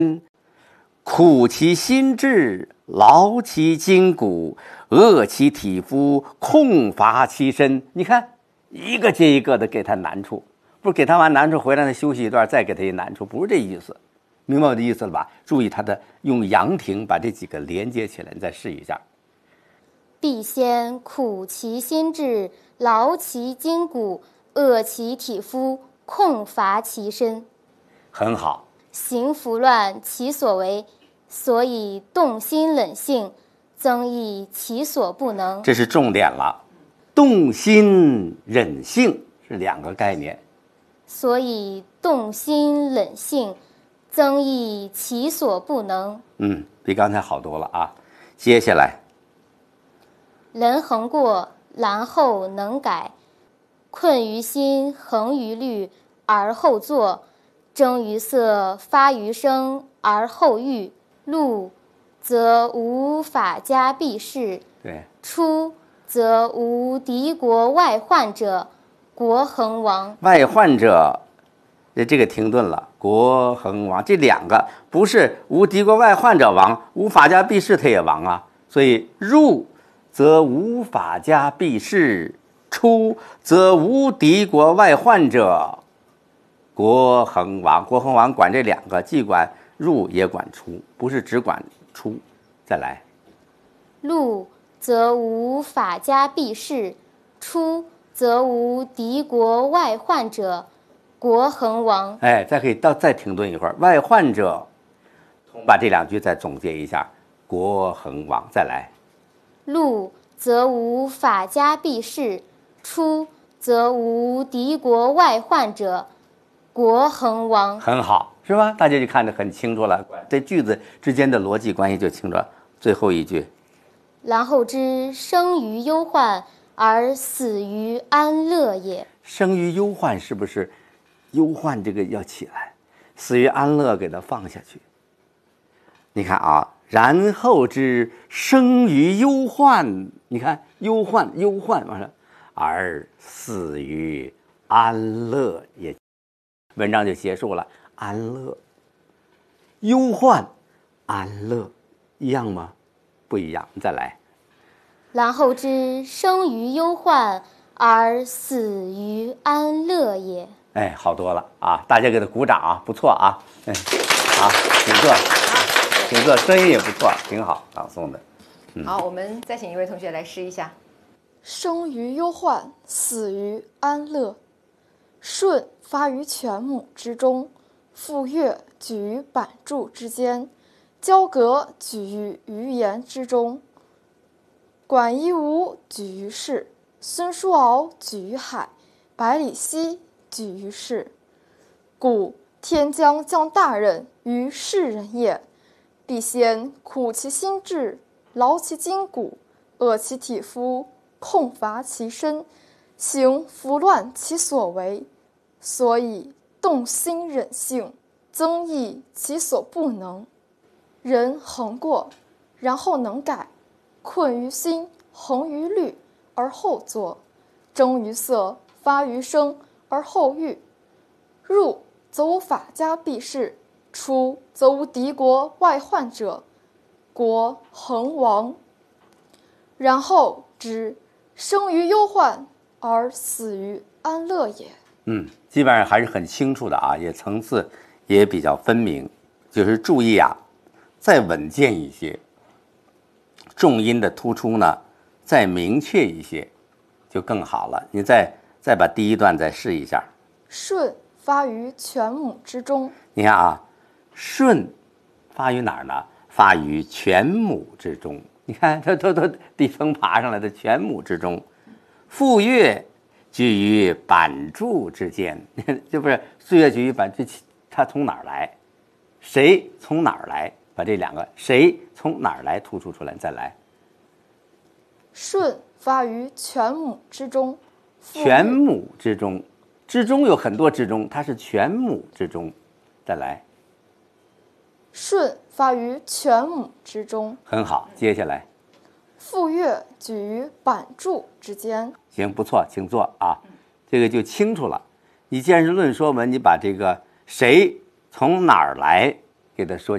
苦其心志，劳其筋骨，饿其体肤，空乏其身。你看，一个接一个的给他难处，不是给他完难处回来他休息一段，再给他一难处，不是这意思。明白我的意思了吧？注意他的用阳停把这几个连接起来，你再试一下。 必先苦其心志，劳其筋骨，饿其体肤，空乏其身。 很好。 行拂乱其所为，所以动心忍性，增益其所不能。 这是重点了，动心忍性是两个概念。 所以动心忍性，增益其所不能。 比刚才好多了啊。接下来， 人恒过，然后能改，困于心，恒于虑，而后作。征于色，发于声，而后喻。入则无法家必士， 对， 出则无敌国外患者，国恒亡。 外患者，这个停顿了。国恒亡，这两个不是无敌国外患者亡，无法家必士他也亡啊。所以入则无法家必士，出则无敌国外患者，国恒亡。国恒亡管这两个，既管入也管出，不是只管出。再来， 入则无法家必士，出则无敌国外患者，国恒亡。 再可以再停顿一会儿。外患者，把这两句再总结一下，国恒亡。再来， 入则无法家必士，出则无敌国外患者，国恒亡。 很好，是吧？大家就看得很清楚了，这句子之间的逻辑关系就清楚了。最后一句， 然后知生于忧患而死于安乐也。 生于忧患，是不是忧患这个要起来，死于安乐给它放下去？你看啊，然后知生于忧患，你看忧患完了，而死于安乐也。文章就结束了。安乐、忧患、安乐一样吗？不一样。你再来。 然后知生于忧患而死于安乐也。 好多了啊！大家给他鼓掌啊，不错啊。好，请坐，声音也不错，挺好，朗诵的。 好，我们再请一位同学来试一下。 生于忧患，死于安乐。舜发于犬母之中，傅说举于版柱之间，交葛举于鱼盐之中，管夷吾举于市，孙叔敖举于海，百里奚举于市。故天将降大任于世人也，必先苦其心志，劳其筋骨，饿其体肤，空乏其身，行拂乱其所为，所以动心忍性，增益其所不能。人恒过，然后能改，困于心，恒于虑，而后作。征于色，发于声，而后喻。入则无法家必士，出则无敌国外患者，国恒亡。然后知生于忧患而死于安乐也。 基本上还是很清楚的啊，也层次也比较分明。就是注意啊，再稳健一些，重音的突出呢再明确一些，就更好了。你再把第一段再试一下。 舜发于犬母之中。 你看啊，舜发于哪儿呢？发于犬母之中。你看，它地层爬上来的犬母之中。傅说举于版柱之间，这不是岁月举于版柱，它从哪儿来？谁从哪儿来？把这两个谁从哪儿来突出出来。再来。 舜发于犬母之中。 犬母之中，之中有很多之中，它是犬母之中。再来。 舜发于犬母之中。 很好，接下来。 傅说举于版柱之间。 行，不错，请坐啊。这个就清楚了。你既然是论说文，你把这个谁从哪儿来给他说